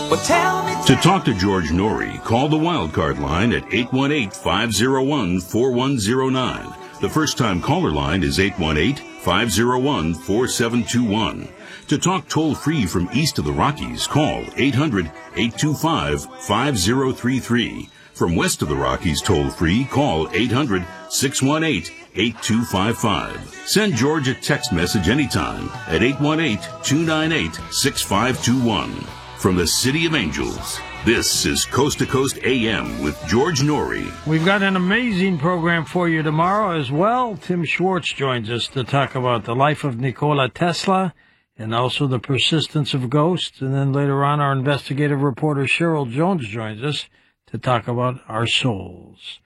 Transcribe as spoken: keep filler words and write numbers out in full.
Well, tell me. To talk to George Norrie, call the Wildcard line at eight one eight, five oh one, four one oh nine. The first-time caller line is eight one eight, five oh one, four seven two one. To talk toll-free from east of the Rockies, call eight hundred, eight two five, five oh three three. From west of the Rockies toll-free, call eight hundred, six one eight, eight two five five. Send George a text message anytime at eight one eight, two nine eight, six five two one. From the City of Angels, this is Coast to Coast A M with George Norrie. We've got an amazing program for you tomorrow as well. Tim Schwartz joins us to talk about the life of Nikola Tesla and also the persistence of ghosts. And then later on, our investigative reporter Cheryl Jones joins us to talk about our souls.